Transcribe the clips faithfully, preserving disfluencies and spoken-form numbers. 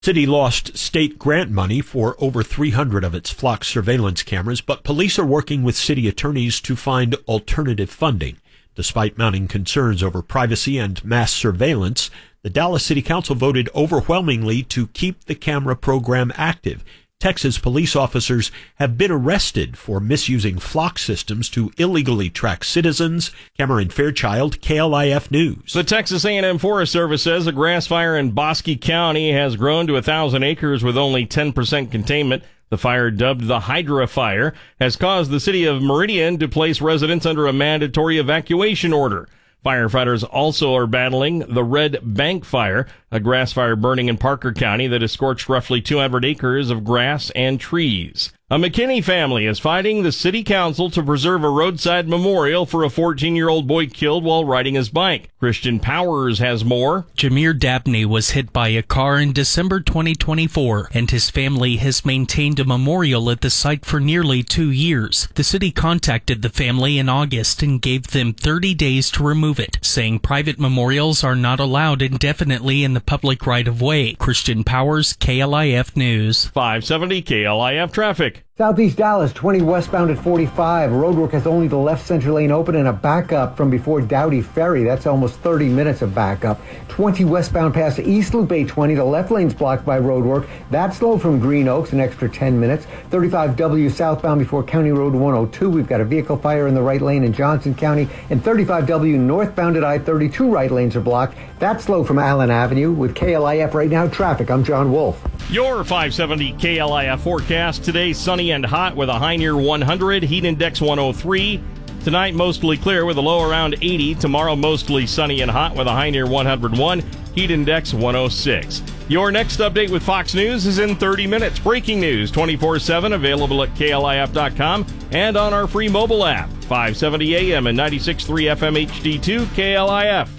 City lost state grant money for over three hundred of its flock surveillance cameras, but police are working with city attorneys to find alternative funding. Despite mounting concerns over privacy and mass surveillance, the Dallas City Council voted overwhelmingly to keep the camera program active. Texas police officers have been arrested for misusing flock systems to illegally track citizens. Cameron Fairchild, K L I F News. The Texas A and M Forest Service says a grass fire in Bosque County has grown to one thousand acres with only ten percent containment. The fire, dubbed the Hydra Fire, has caused the city of Meridian to place residents under a mandatory evacuation order. Firefighters also are battling the Red Bank Fire, a grass fire burning in Parker County that has scorched roughly two hundred acres of grass and trees. A McKinney family is fighting the city council to preserve a roadside memorial for a fourteen-year-old boy killed while riding his bike. Christian Powers has more. Jameer Dabney was hit by a car in December twenty twenty-four, and his family has maintained a memorial at the site for nearly two years. The city contacted the family in August and gave them thirty days to remove it, saying private memorials are not allowed indefinitely in the public right-of-way. Christian Powers, K L I F News. five seventy K L I F traffic. Southeast Dallas, twenty westbound at forty-five. Roadwork has only the left center lane open and a backup from before Dowdy Ferry. That's almost thirty minutes of backup. twenty westbound past East Loop eight twenty. The left lane's blocked by roadwork. That's slow from Green Oaks, an extra ten minutes. thirty-five W southbound before County Road one oh two. We've got a vehicle fire in the right lane in Johnson County. And thirty-five W northbound at I thirty-two, right lanes are blocked. That's slow from Allen Avenue. With K L I F right now traffic, I'm John Wolf. Your five seventy K L I F forecast. Today, sunny and hot with a high near one hundred, heat index one oh three. Tonight, mostly clear with a low around eighty. Tomorrow, mostly sunny and hot with a high near one hundred one, heat index one oh six. Your next update with Fox News is in thirty minutes. Breaking news twenty-four seven, available at K L I F dot com and on our free mobile app. five seventy A M and ninety-six point three F M H D two, K L I F.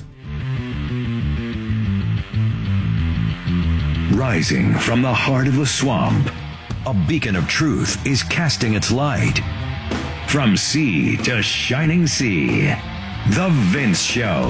Rising from the heart of the swamp, a beacon of truth is casting its light. From sea to shining sea, The Vince Show.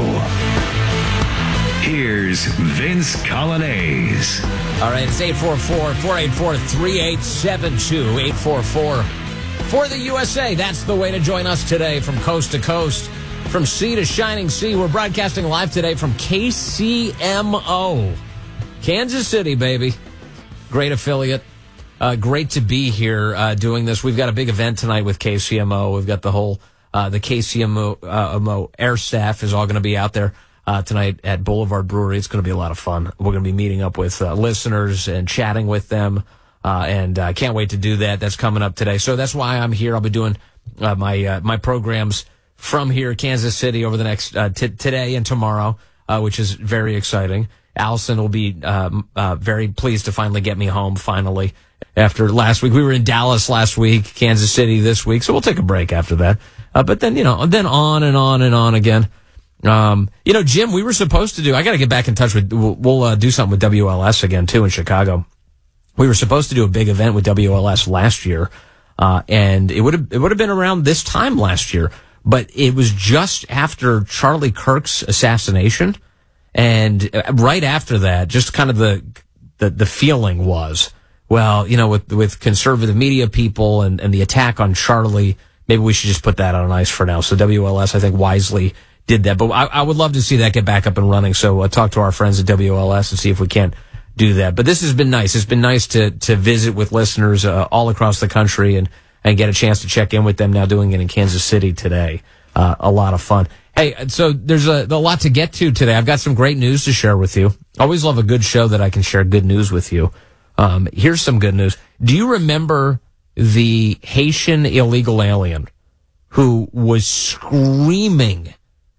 Here's Vince Colonnese. All right, it's eight four four, four eight four, three eight seven two, eight four four. For the U S A, that's the way to join us today from coast to coast. From sea to shining sea, we're broadcasting live today from K C M O. Kansas City, baby. Great affiliate. Uh, great to be here uh, doing this. We've got a big event tonight with K C M O. We've got the whole, uh, the K C M O, uh, M O air staff is all going to be out there uh, tonight at Boulevard Brewery. It's going to be a lot of fun. We're going to be meeting up with uh, listeners and chatting with them, uh, and I uh, can't wait to do that. That's coming up today. So that's why I'm here. I'll be doing uh, my uh, my programs from here, Kansas City, over the next uh, t- today and tomorrow, uh, which is very exciting. Allison will be um, uh, very pleased to finally get me home, finally, after last week. We were in Dallas last week, Kansas City this week, so we'll take a break after that. Uh, but then, you know, then on and on and on again. Um, you know, Jim, we were supposed to do, I got to get back in touch with, we'll, we'll uh, do something with W L S again, too, in Chicago. We were supposed to do a big event with W L S last year, uh, and it would have it would have been around this time last year, but it was just after Charlie Kirk's assassination. And right after that, just kind of the, the, the feeling was, well, you know, with, with conservative media people and, and the attack on Charlie, maybe we should just put that on ice for now. So W L S, I think, wisely did that. But I, I would love to see that get back up and running. So uh, talk to our friends at W L S and see if we can't do that. But this has been nice. It's been nice to, to visit with listeners uh, all across the country and, and get a chance to check in with them now doing it in Kansas City today. Uh, a lot of fun. Hey, so there's a, a lot to get to today. I've got some great news to share with you. Always love a good show that I can share good news with you. Um, here's some good news. Do you remember the Haitian illegal alien who was screaming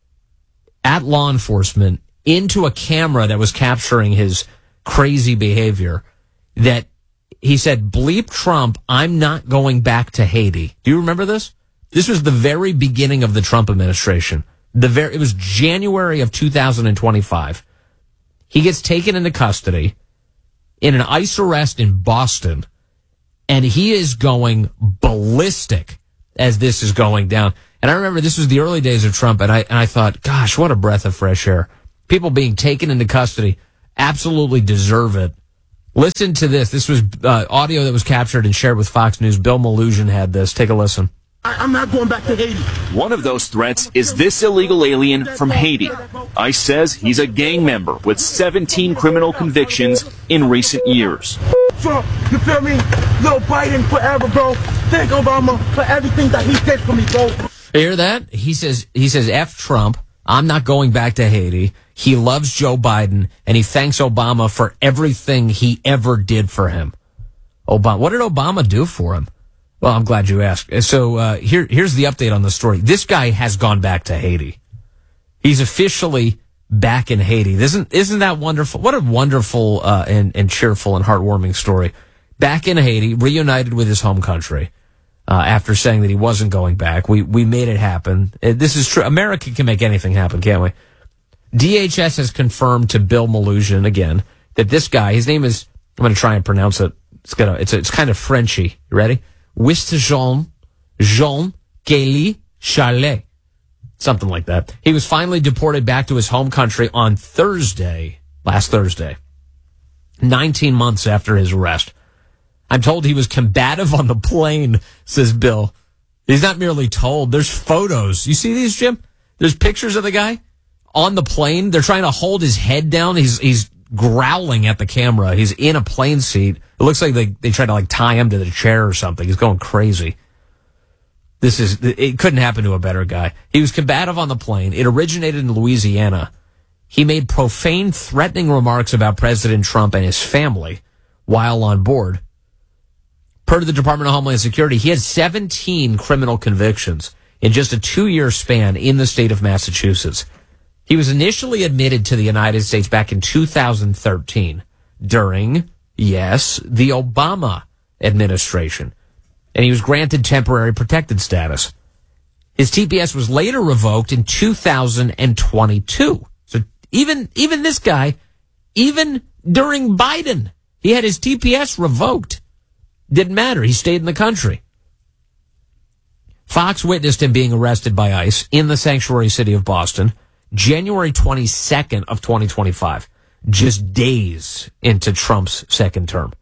at law enforcement into a camera that was capturing his crazy behavior, that he said, bleep Trump, I'm not going back to Haiti? Do you remember this? This was the very beginning of the Trump administration. The very, it was January of two thousand twenty-five. He gets taken into custody in an ICE arrest in Boston, and he is going ballistic as this is going down. And I remember this was the early days of Trump, and I and I thought, gosh, what a breath of fresh air. People being taken into custody absolutely deserve it. Listen to this. This was uh, audio that was captured and shared with Fox News. Bill Malugin had this. Take a listen. I, I'm not going back to Haiti. One of those threats is this illegal alien from Haiti. ICE says he's a gang member with seventeen criminal convictions in recent years. Trump, you feel me? Little Biden forever, bro. Thank Obama for everything that he did for me, bro. You hear that? He says, he says, F Trump. I'm not going back to Haiti. He loves Joe Biden, and he thanks Obama for everything he ever did for him. Obama, what did Obama do for him? Well, I'm glad you asked. So uh, here, here's the update on the story. This guy has gone back to Haiti. He's officially back in Haiti. Isn't isn't that wonderful? What a wonderful uh, and, and cheerful and heartwarming story. Back in Haiti, reunited with his home country. Uh, after saying that he wasn't going back, we we made it happen. Uh, this is true. America can make anything happen, can't we? D H S has confirmed to Bill Malugin again that this guy, his name is, I'm going to try and pronounce it. It's gonna, it's it's kind of Frenchy. You ready? Wistajean Jean Kelly Charlet, something like that. He was finally deported back to his home country on Thursday, last Thursday, nineteen months after his arrest. I'm told he was combative on the plane, says Bill. He's not merely told. There's photos. You see these, Jim? There's pictures of the guy on the plane. They're trying to hold his head down. He's he's growling at the camera. He's in a plane seat. It looks like they, they tried to like tie him to the chair or something. He's going crazy. This is, it couldn't happen to a better guy. He was combative on the plane. It originated in Louisiana. He made profane, threatening remarks about President Trump and his family while on board. Per the Department of Homeland Security, he had seventeen criminal convictions in just a two-year span in the state of Massachusetts. He was initially admitted to the United States back in two thousand thirteen during, yes, the Obama administration. And he was granted temporary protected status. His T P S was later revoked in two thousand twenty-two. So even, even this guy, even during Biden, he had his T P S revoked. Didn't matter. He stayed in the country. Fox witnessed him being arrested by ICE in the sanctuary city of Boston, January twenty-second of twenty twenty-five, just days into Trump's second term.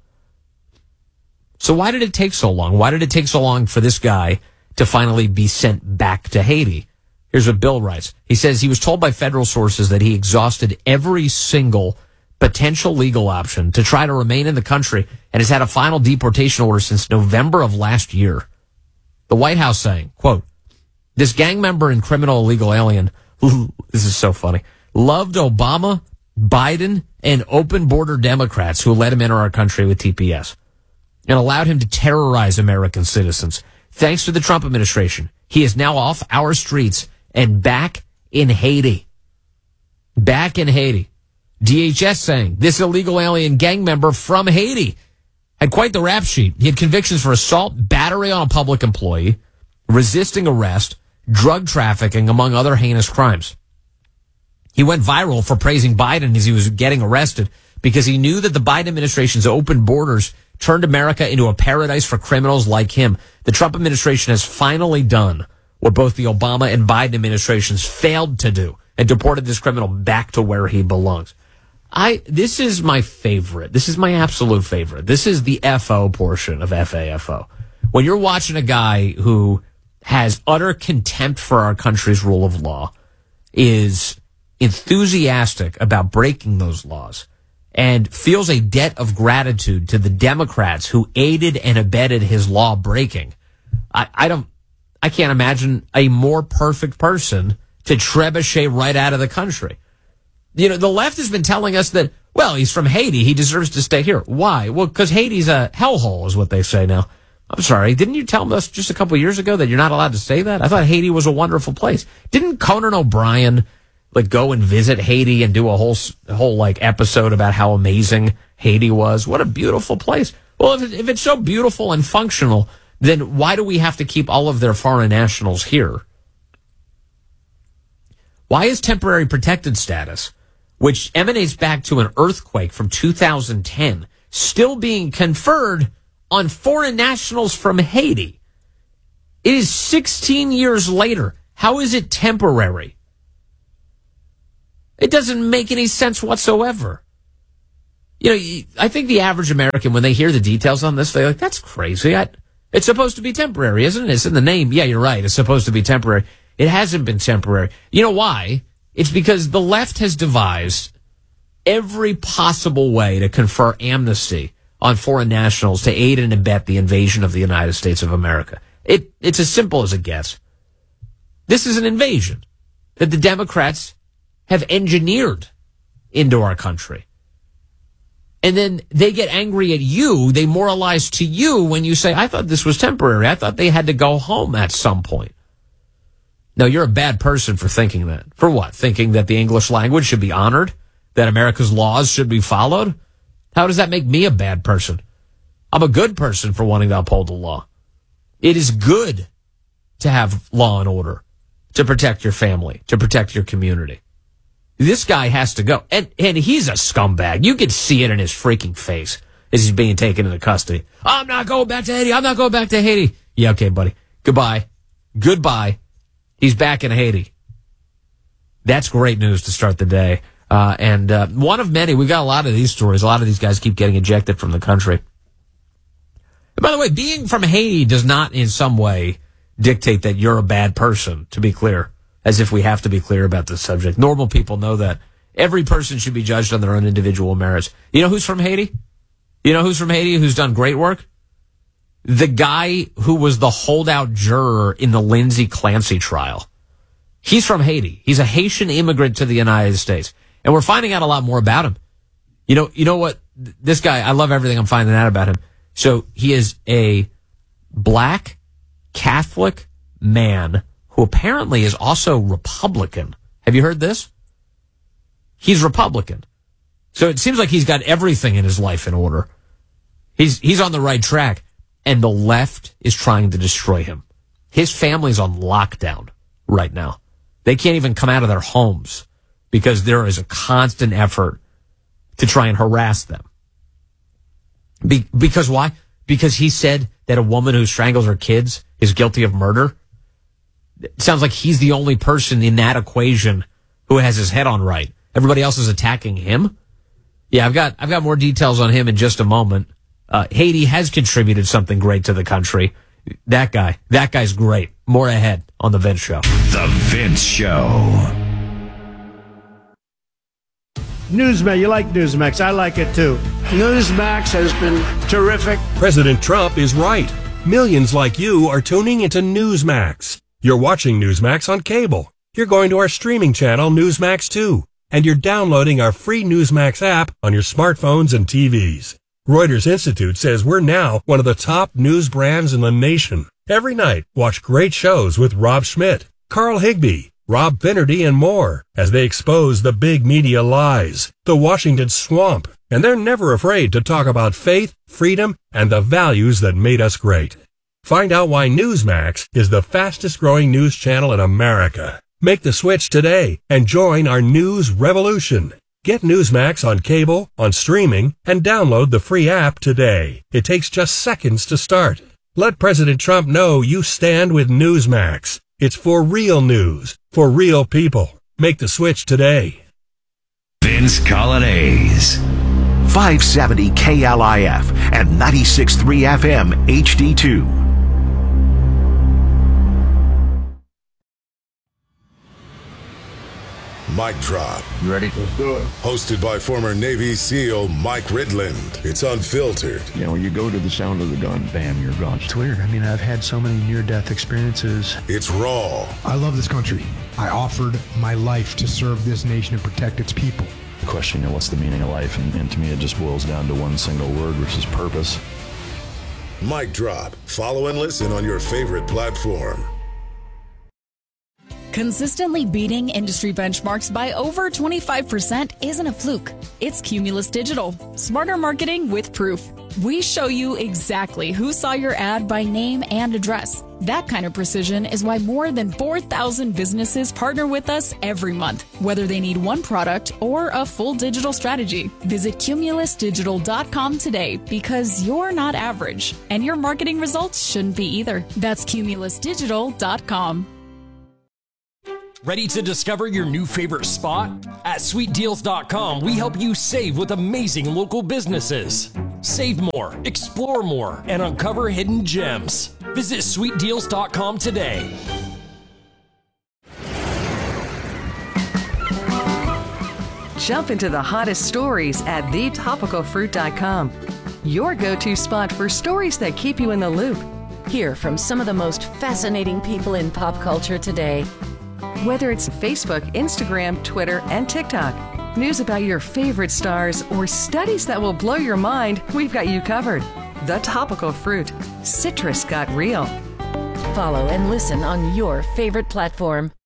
So why did it take so long? Why did it take so long for this guy to finally be sent back to Haiti? Here's what Bill writes. He says he was told by federal sources that he exhausted every single potential legal option to try to remain in the country and has had a final deportation order since November of last year. The White House saying, quote, this gang member and criminal illegal alien, this is so funny, loved Obama, Biden, and open border Democrats who let him enter our country with T P S and allowed him to terrorize American citizens. Thanks to the Trump administration, he is now off our streets and back in Haiti. Back in Haiti. D H S saying this illegal alien gang member from Haiti had quite the rap sheet. He had convictions for assault, battery on a public employee, resisting arrest, drug trafficking, among other heinous crimes. He went viral for praising Biden as he was getting arrested because he knew that the Biden administration's open borders turned America into a paradise for criminals like him. The Trump administration has finally done what both the Obama and Biden administrations failed to do and deported this criminal back to where he belongs. I, this is my favorite. This is my absolute favorite. This is the F O portion of F A F O. When you're watching a guy who has utter contempt for our country's rule of law, is enthusiastic about breaking those laws, and feels a debt of gratitude to the Democrats who aided and abetted his law breaking. I, I don't, I can't imagine a more perfect person to trebuchet right out of the country. You know, the left has been telling us that, well, he's from Haiti. He deserves to stay here. Why? Well, because Haiti's a hellhole is what they say now. I'm sorry. Didn't you tell us just a couple of years ago that you're not allowed to say that? I thought Haiti was a wonderful place. Didn't Conan O'Brien like go and visit Haiti and do a whole, whole like episode about how amazing Haiti was? What a beautiful place. Well, if, it, if it's so beautiful and functional, then why do we have to keep all of their foreign nationals here? Why is temporary protected status, which emanates back to an earthquake from two thousand ten, still being conferred on foreign nationals from Haiti? It is sixteen years later. How is it temporary? It doesn't make any sense whatsoever. You know, I think the average American, when they hear the details on this, they're like, that's crazy. I, it's supposed to be temporary, isn't it? It's in the name. Yeah, you're right. It's supposed to be temporary. It hasn't been temporary. You know why? It's because the left has devised every possible way to confer amnesty on foreign nationals to aid and abet the invasion of the United States of America. It, it's as simple as it gets. This is an invasion that the Democrats have engineered into our country. And then they get angry at you. They moralize to you when you say, I thought this was temporary. I thought they had to go home at some point. No, you're a bad person for thinking that. For what? Thinking that the English language should be honored? That America's laws should be followed? How does that make me a bad person? I'm a good person for wanting to uphold the law. It is good to have law and order, to protect your family, to protect your community. This guy has to go. And, and he's a scumbag. You can see it in his freaking face as he's being taken into custody. I'm not going back to Haiti. I'm not going back to Haiti. Yeah, okay, buddy. Goodbye. Goodbye. He's back in Haiti. That's great news to start the day. Uh, and uh, one of many. We've got a lot of these stories. A lot of these guys keep getting ejected from the country. And by the way, being from Haiti does not in some way dictate that you're a bad person, to be clear. As if we have to be clear about this subject. Normal people know that. Every person should be judged on their own individual merits. You know who's from Haiti? You know who's from Haiti who's done great work? The guy who was the holdout juror in the Lindsay Clancy trial. He's from Haiti. He's a Haitian immigrant to the United States. And we're finding out a lot more about him. You know, you know what? This guy, I love everything I'm finding out about him. So he is a black Catholic man who apparently is also Republican. Have you heard this? He's Republican. So it seems like he's got everything in his life in order. He's he's on the right track. And the left is trying to destroy him. His family's on lockdown right now. They can't even come out of their homes because there is a constant effort to try and harass them. Be, because why? Because he said that a woman who strangles her kids is guilty of murder. It sounds like he's the only person in that equation who has his head on right. Everybody else is attacking him. Yeah, I've got I've got more details on him in just a moment. Uh, Haiti has contributed something great to the country. That guy, that guy's great. More ahead on The Vince Show. The Vince Show. Newsmax, you like Newsmax. I like it too. Newsmax has been terrific. President Trump is right. Millions like you are tuning into Newsmax. You're watching Newsmax on cable. You're going to our streaming channel, Newsmax two. And you're downloading our free Newsmax app on your smartphones and T Vs. Reuters Institute says we're now one of the top news brands in the nation. Every night, watch great shows with Rob Schmidt, Carl Higbie, Rob Finnerty, and more as they expose the big media lies, the Washington swamp, and they're never afraid to talk about faith, freedom, and the values that made us great. Find out why Newsmax is the fastest growing news channel in America. Make the switch today and join our news revolution. Get Newsmax on cable, on streaming, and download the free app today. It takes just seconds to start. Let President Trump know you stand with Newsmax. It's for real news, for real people. Make the switch today. Vince Colonnese. five seventy K L I F and ninety-six point three F M H D two. Mic Drop. You ready? Let's do it. Hosted by former Navy SEAL Mike Ridland. It's unfiltered. You know, you go to the sound of the gun, bam, you're gone. It's weird. I mean, I've had so many near-death experiences. It's raw. I love this country. I offered my life to serve this nation and protect its people. The question, you know, what's the meaning of life? And, and to me, it just boils down to one single word, which is purpose. Mic Drop. Follow and listen on your favorite platform. Consistently beating industry benchmarks by over twenty-five percent isn't a fluke. It's Cumulus Digital. Smarter marketing with proof. We show you exactly who saw your ad by name and address. That kind of precision is why more than four thousand businesses partner with us every month, whether they need one product or a full digital strategy. Visit cumulus digital dot com today because you're not average, and your marketing results shouldn't be either. That's cumulus digital dot com. Ready to discover your new favorite spot? At sweet deals dot com, we help you save with amazing local businesses. Save more, explore more, and uncover hidden gems. Visit sweet deals dot com today. Jump into the hottest stories at the topical fruit dot com. Your go-to spot for stories that keep you in the loop. Hear from some of the most fascinating people in pop culture today. Whether it's Facebook, Instagram, Twitter, and TikTok, news about your favorite stars, or studies that will blow your mind, we've got you covered. The Topical Fruit. Citrus got real. Follow and listen on your favorite platform.